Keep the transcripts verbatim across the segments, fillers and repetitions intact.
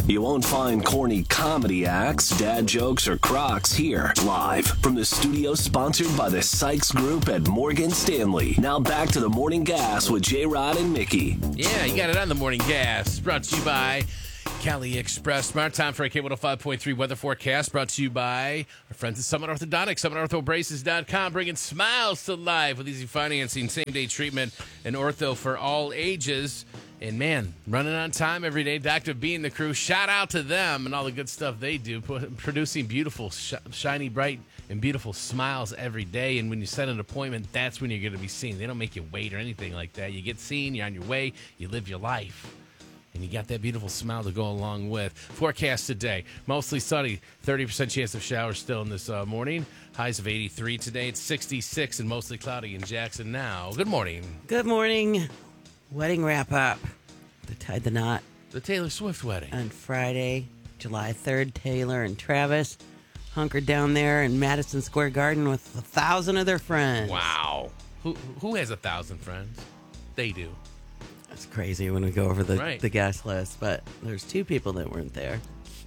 You won't find corny comedy acts, dad jokes, or crocs here. Live from the studio sponsored by the Sykes Group at Morgan Stanley. Now back to the Morning Gas with J-Rod and Mickey. Yeah, you got it on the Morning Gas. Brought to you by Cali Express. Smart time for a K one oh five point three weather forecast. Brought to you by our friends at Summit Orthodontics. Summit Ortho Braces dot com. Bringing smiles to life with easy financing, same-day treatment, and ortho for all ages. And, man, running on time every day. Doctor B and the crew, shout out to them and all the good stuff they do, producing beautiful, sh- shiny, bright, and beautiful smiles every day. And when you set an appointment, that's when you're going to be seen. They don't make you wait or anything like that. You get seen, you're on your way, you live your life. And you got that beautiful smile to go along with. Forecast today, mostly sunny, thirty percent chance of showers still in this uh, morning. Highs of eighty-three today. It's sixty-six and mostly cloudy in Jackson now. Good morning. Good morning. Wedding wrap up. They tied the knot. The Taylor Swift wedding. On Friday, July third, Taylor and Travis hunkered down there in Madison Square Garden with a thousand of their friends. Wow. Who who has a thousand friends? They do. That's crazy when we go over the, right. the guest list, but there's two people that weren't there.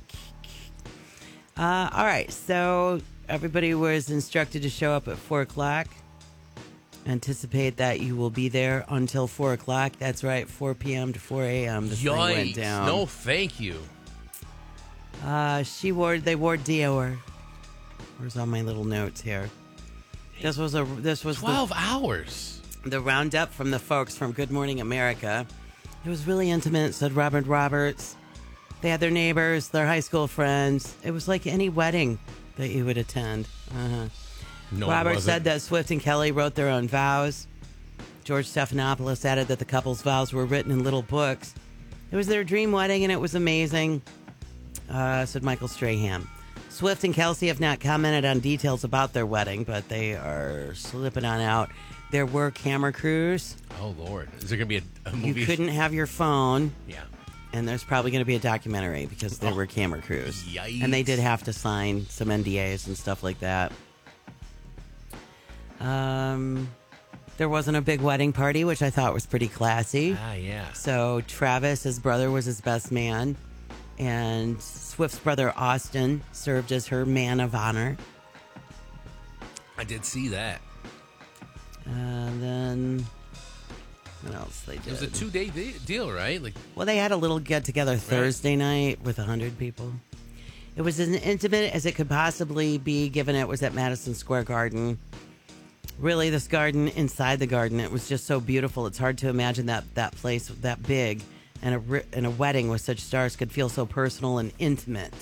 Uh, all right, so everybody was instructed to show up at four o'clock. Anticipate that you will be there until four o'clock. That's right, four p.m. to four a.m. This thing went down. No, thank you. Uh, she wore, they wore Dior. Where's all my little notes here? This was a, this was twelve the, hours. The roundup from the folks from Good Morning America. It was really intimate, said Robert Roberts. They had their neighbors, their high school friends. It was like any wedding that you would attend. Uh-huh. No, Robert said that Swift and Kelly wrote their own vows. George Stephanopoulos added that the couple's vows were written in little books. It was their dream wedding, and it was amazing, uh, said Michael Strahan. Swift and Kelsey have not commented on details about their wedding, but they are slipping on out. There were camera crews. Oh, Lord. Is there going to be a, a movie? You couldn't have your phone. Yeah. And there's probably going to be a documentary because there oh. were camera crews. Yikes. And they did have to sign some N D As and stuff like that. Um, there wasn't a big wedding party, which I thought was pretty classy. Ah, yeah. So Travis, his brother, was his best man. And Swift's brother, Austin, served as her man of honor. I did see that. And then, what else they did? It was a two-day de- deal, right? Like, well, they had a little get-together Thursday right. night with one hundred people. It was as intimate as it could possibly be, given it was at Madison Square Garden. Really, this garden, inside the garden, it was just so beautiful. It's hard to imagine that that place that big and a, and a wedding with such stars could feel so personal and intimate.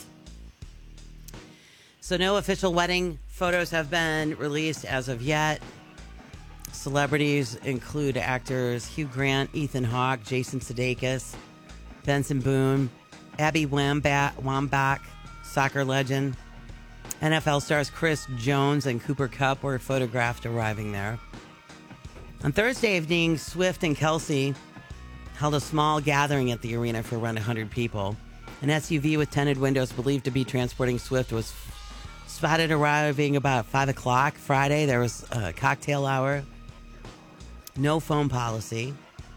So no official wedding photos have been released as of yet. Celebrities include actors Hugh Grant, Ethan Hawke, Jason Sudeikis, Benson Boone, Abby Wambach, Wambach, soccer legend. N F L stars Chris Jones and Cooper Kupp were photographed arriving there. On Thursday evening, Swift and Kelsey held a small gathering at the arena for around one hundred people. An S U V with tinted windows believed to be transporting Swift was spotted arriving about five o'clock Friday. There was a cocktail hour. No phone policy.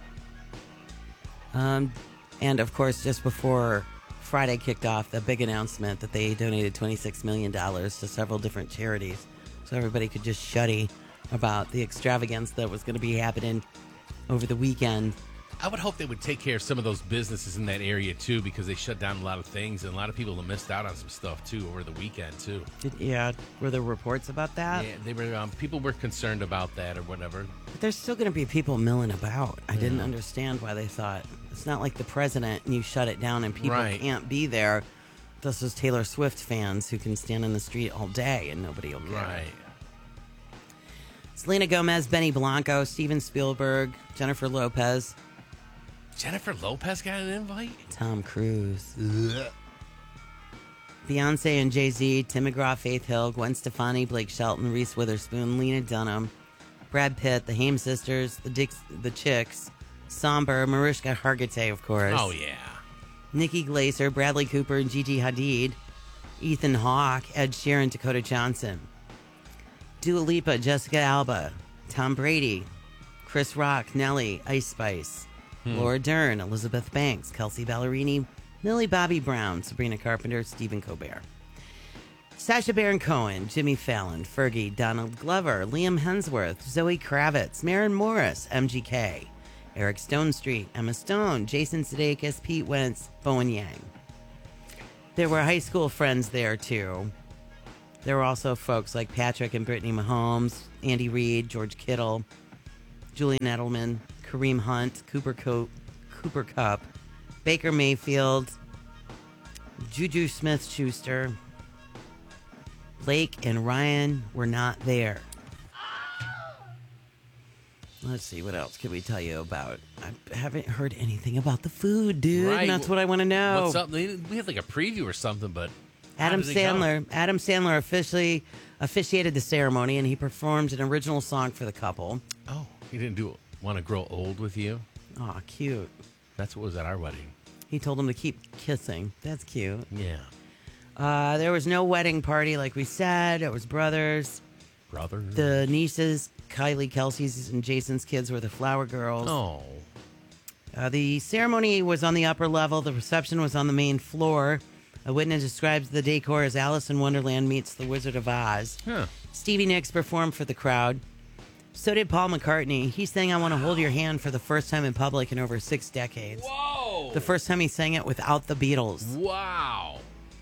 Um, and, of course, just before Friday kicked off, the big announcement that they donated twenty-six million dollars to several different charities. So everybody could just shuddy about the extravagance that was going to be happening over the weekend. I would hope they would take care of some of those businesses in that area, too, because they shut down a lot of things, and a lot of people have missed out on some stuff, too, over the weekend, too. Yeah, were there reports about that? Yeah, they were. Um, people were concerned about that or whatever. But there's still going to be people milling about. I didn't understand why they thought, it's not like the president and you shut it down and people right. can't be there. This is Taylor Swift fans who can stand in the street all day and nobody will care. Right. Selena Gomez, Benny Blanco, Steven Spielberg, Jennifer Lopez. Jennifer Lopez got an invite? Tom Cruise. Ugh. Beyonce and Jay-Z, Tim McGraw, Faith Hill, Gwen Stefani, Blake Shelton, Reese Witherspoon, Lena Dunham, Brad Pitt, the Haim sisters, the Dicks, the Chicks, Somber, Mariska Hargitay, of course. Oh, yeah. Nikki Glaser, Bradley Cooper, and Gigi Hadid, Ethan Hawke, Ed Sheeran, Dakota Johnson, Dua Lipa, Jessica Alba, Tom Brady, Chris Rock, Nelly, Ice Spice, hmm. Laura Dern, Elizabeth Banks, Kelsey Ballerini, Millie Bobby Brown, Sabrina Carpenter, Stephen Colbert. Sacha Baron Cohen, Jimmy Fallon, Fergie, Donald Glover, Liam Hemsworth, Zoe Kravitz, Maren Morris, M G K, Eric Stonestreet, Emma Stone, Jason Sudeikis, Pete Wentz, Bowen Yang. There were high school friends there, too. There were also folks like Patrick and Brittany Mahomes, Andy Reid, George Kittle, Julian Edelman, Kareem Hunt, Cooper, Co- Cooper Kupp, Baker Mayfield, Juju Smith-Schuster. Blake and Ryan were not there. Let's see, what else can we tell you about? I haven't heard anything about the food, dude. Right. And that's what I want to know. What's up? We had like a preview or something, but Adam how did it go? Sandler. Adam Sandler officially officiated the ceremony, and he performed an original song for the couple. Oh, he didn't do Want to Grow Old with You? Aw, cute. That's what was at our wedding. He told them to keep kissing. That's cute. Yeah. Uh, there was no wedding party, like we said. It was brothers. Brothers. The nieces, Kylie Kelsey's and Jason's kids, were the flower girls. Oh. Uh, the ceremony was on the upper level. The reception was on the main floor. A witness describes the decor as Alice in Wonderland meets the Wizard of Oz. Huh. Stevie Nicks performed for the crowd. So did Paul McCartney. He sang I Want to Hold Your Hand for the first time in public in over six decades. Whoa. The first time he sang it without the Beatles. Wow.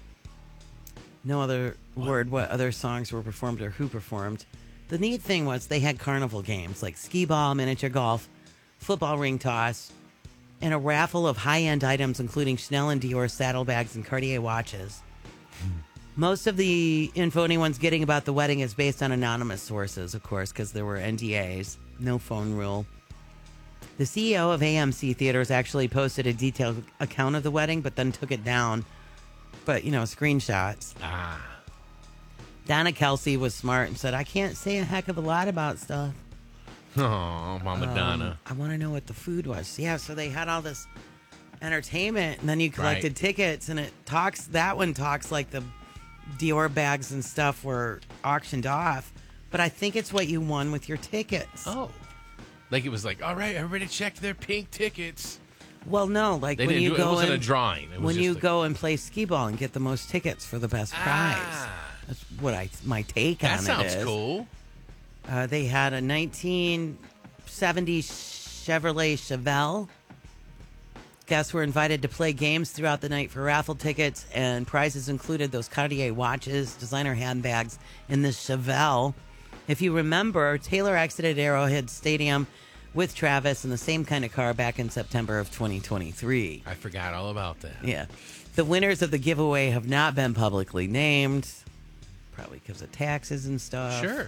No other word what other songs were performed or who performed. The neat thing was they had carnival games like skee ball, miniature golf, football ring toss, and a raffle of high-end items including Chanel and Dior saddlebags and Cartier watches. Most of the info anyone's getting about the wedding is based on anonymous sources, of course, because there were N D As, no phone rule. The C E O of A M C Theaters actually posted a detailed account of the wedding, but then took it down. But, you know, screenshots. Ah. Donna Kelsey was smart and said, I can't say a heck of a lot about stuff. Oh, Mama Um, Donna. I want to know what the food was. Yeah, so they had all this entertainment, and then you collected Right. tickets, and it talks, that one talks like the Dior bags and stuff were auctioned off. But I think it's what you won with your tickets. Oh. Like it was like, all right, everybody check their pink tickets. Well, no, like They when didn't you do it. go It wasn't in, a drawing. It was when just you like- go and play skee ball and get the most tickets for the best prize. Ah. That's what I my take That on it sounds is. cool. Uh, they had a nineteen seventy Chevrolet Chevelle. Guests were invited to play games throughout the night for raffle tickets, and prizes included those Cartier watches, designer handbags, and this Chevelle. If you remember, Taylor exited Arrowhead Stadium with Travis in the same kind of car back in September of twenty twenty-three. I forgot all about that. Yeah. The winners of the giveaway have not been publicly named, probably because of taxes and stuff. Sure.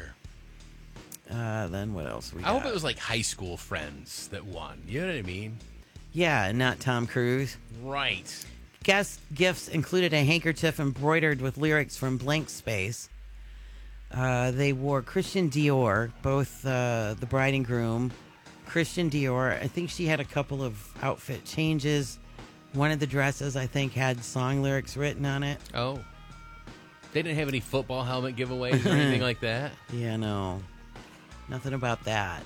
Uh, then what else we I got? hope it was like high school friends that won. You know what I mean? Yeah, and not Tom Cruise. Right. Guest gifts included a handkerchief embroidered with lyrics from Blank Space. Uh, they wore Christian Dior, both uh, the bride and groom. Christian Dior. I think she had a couple of outfit changes. One of the dresses, I think, had song lyrics written on it. Oh. They didn't have any football helmet giveaways or anything like that? Yeah, no. Nothing about that.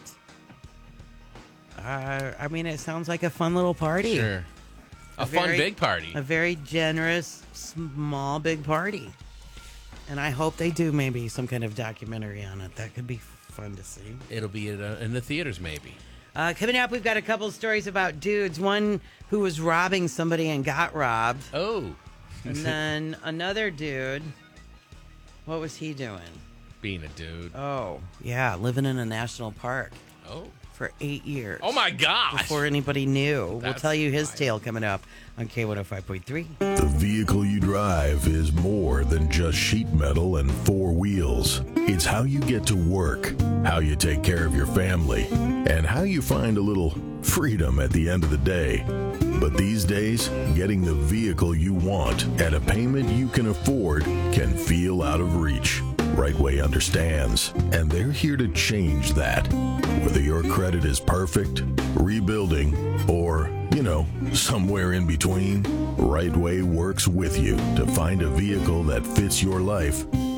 Uh, I mean, it sounds like a fun little party. Sure. A, A fun very- big party. A very generous, small, big party. And I hope they do maybe some kind of documentary on it. That could be fun to see. It'll be in, uh, in the theaters maybe. Uh, coming up, we've got a couple stories about dudes. One who was robbing somebody and got robbed. Oh. And then another dude. What was he doing? Being a dude. Oh, yeah, living in a national park Oh. for eight years. Oh my gosh. Before anybody knew. We'll That's tell you his wild. tale coming up on K one oh five point three. The vehicle you drive is more than just sheet metal and four wheels. It's how you get to work, how you take care of your family, and how you find a little freedom at the end of the day. But these days, getting the vehicle you want at a payment you can afford can feel out of reach. Rightway understands, and they're here to change that. Whether your credit is perfect, rebuilding, or, you know, somewhere in between, Rightway works with you to find a vehicle that fits your life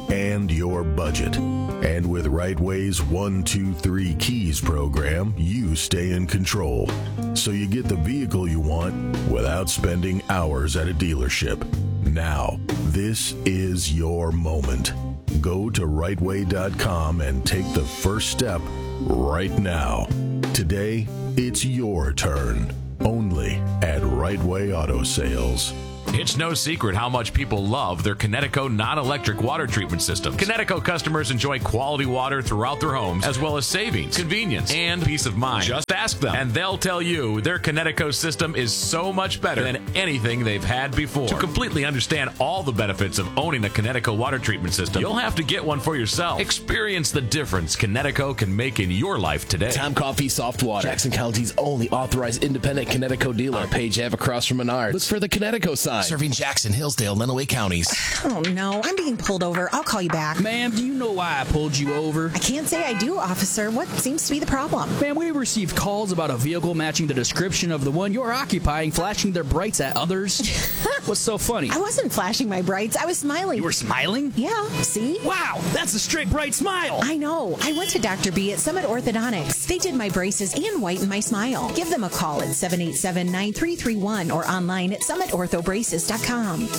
and your budget. And with Right Way's one two three Keys program, you stay in control. So you get the vehicle you want without spending hours at a dealership. Now, this is your moment. Go to right way dot com and take the first step right now. Today, it's your turn. Only at Right Way Auto Sales. It's no secret how much people love their Connecticut non-electric water treatment system. Connecticut customers enjoy quality water throughout their homes, as well as savings, convenience, and peace of mind. Just ask them, and they'll tell you their Connecticut system is so much better than anything they've had before. To completely understand all the benefits of owning a Connecticut water treatment system, you'll have to get one for yourself. Experience the difference Connecticut can make in your life today. Tom Coffee Soft Water, Jackson County's only authorized independent Connecticut dealer. Page Ave across from Menards. Look for the Connecticut sign. Serving Jackson, Hillsdale, Lenawee counties. Oh, no. I'm being pulled over. I'll call you back. Ma'am, do you know why I pulled you over? I can't say I do, officer. What seems to be the problem? Ma'am, we received calls about a vehicle matching the description of the one you're occupying, flashing their brights at others. What's so funny? I wasn't flashing my brights. I was smiling. You were smiling? Yeah. See? Wow, that's a straight bright smile. I know. I went to Doctor B at Summit Orthodontics. They did my braces and whitened my smile. Give them a call at seven eight seven, nine three three one or online at summit ortho braces dot com.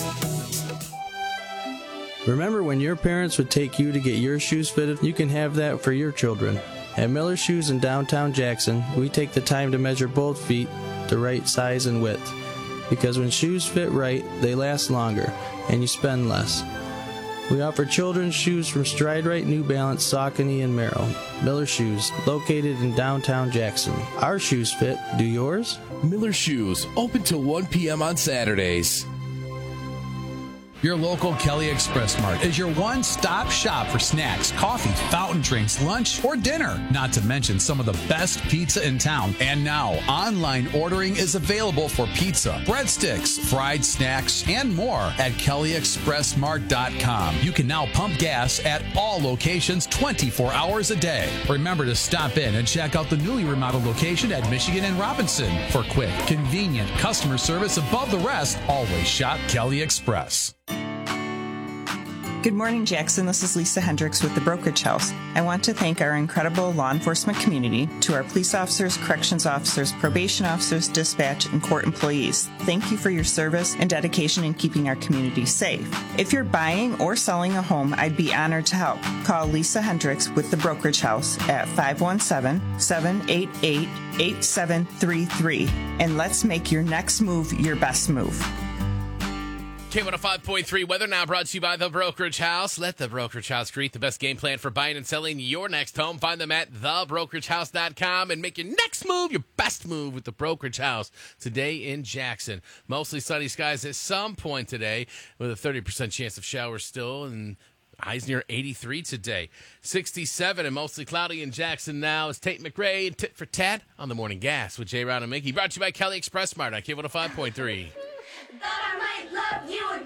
Remember when your parents would take you to get your shoes fitted? You can have that for your children. At Miller Shoes in downtown Jackson, we take the time to measure both feet the right size and width. Because when shoes fit right, they last longer, and you spend less. We offer children's shoes from Stride Right, New Balance, Saucony, and Merrill. Miller Shoes, located in downtown Jackson. Our shoes fit. Do yours? Miller Shoes, open till one p.m. on Saturdays. Your local Kelly Express Mart is your one-stop shop for snacks, coffee, fountain drinks, lunch, or dinner. Not to mention some of the best pizza in town. And now, online ordering is available for pizza, breadsticks, fried snacks, and more at kelly express mart dot com. You can now pump gas at all locations twenty-four hours a day. Remember to stop in and check out the newly remodeled location at Michigan and Robinson. For quick, convenient customer service above the rest, always shop Kelly Express. Good morning, Jackson. This is Lisa Hendricks with the Brokerage House. I want to thank our incredible law enforcement community, to our police officers, corrections officers, probation officers, dispatch, and court employees. Thank you for your service and dedication in keeping our community safe. If you're buying or selling a home, I'd be honored to help. Call Lisa Hendricks with the Brokerage House at five one seven, seven eight eight, eight seven three three. And let's make your next move your best move. K one oh five point three weather now brought to you by The Brokerage House. Let The Brokerage House create the best game plan for buying and selling your next home. Find them at the brokerage house dot com and make your next move your best move with The Brokerage House today in Jackson. Mostly sunny skies at some point today with a thirty percent chance of showers still, and highs near eighty-three today. sixty-seven and mostly cloudy in Jackson now. It's Tate McRae and Tit for Tat on the Morning Gas with J. Rod and Mickey. Brought to you by Kelly Express Mart on K one oh five point three. Thought I might love you